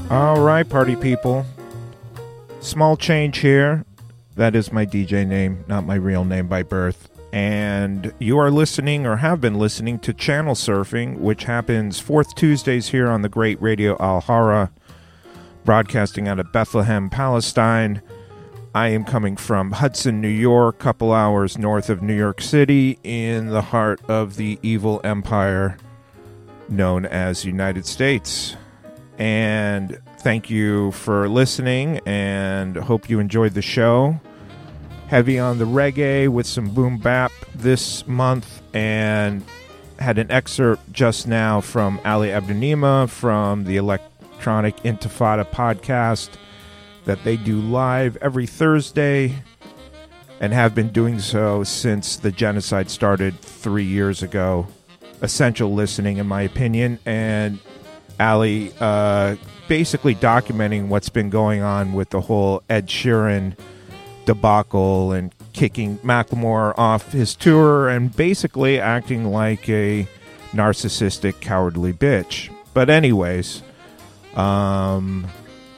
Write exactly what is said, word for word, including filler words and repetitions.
All right, party people. Small change here. That is my D J name, not my real name by birth. And you are listening or have been listening to Channel Surfing, which happens fourth Tuesdays here on the great Radio Al-Hara, broadcasting out of Bethlehem, Palestine. I am coming from Hudson, New York, a couple hours north of New York City, in the heart of the evil empire known as United States. And thank you for listening, and hope you enjoyed the show. Heavy on the reggae with some boom bap this month, and had an excerpt just now from Ali Abdunima from the Electronic Intifada podcast that they do live every Thursday and have been doing so since the genocide started three years ago. Essential listening, in my opinion, and Ali uh, basically documenting what's been going on with the whole Ed Sheeran debacle and kicking Macklemore off his tour and basically acting like a narcissistic, cowardly bitch. But anyways, um,